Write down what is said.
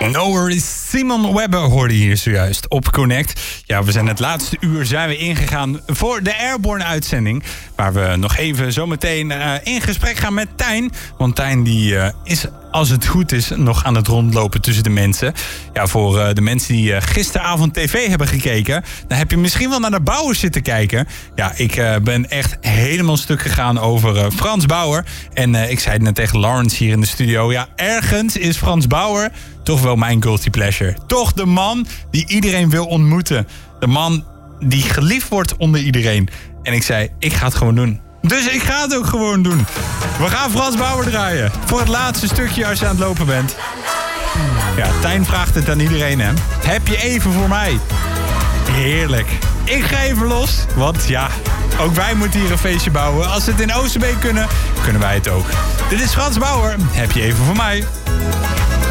No worries, Simon Webber hoorde hier zojuist op Connect. Ja, we zijn het laatste uur zijn we ingegaan voor de Airborne uitzending. Waar we nog even zometeen in gesprek gaan met Tijn. Want Tijn die is, als het goed is, nog aan het rondlopen tussen de mensen. Ja, voor de mensen die gisteravond tv hebben gekeken, dan heb je misschien wel naar de Bauer zitten kijken. Ja, ik ben echt helemaal stuk gegaan over Frans Bauer. En ik zei het net tegen Lawrence hier in de studio. Ja, ergens is Frans Bauer toch wel mijn guilty pleasure. Toch de man die iedereen wil ontmoeten. De man die geliefd wordt onder iedereen. En ik zei, ik ga het gewoon doen. Dus ik ga het ook gewoon doen. We gaan Frans Bauer draaien. Voor het laatste stukje als je aan het lopen bent. Ja, Tijn vraagt het aan iedereen, hè. Heb je even voor mij? Heerlijk. Ik ga even los. Want ja, ook wij moeten hier een feestje bouwen. Als ze het in Oosterbeek kunnen, kunnen wij het ook. Dit is Frans Bauer. Heb je even voor mij?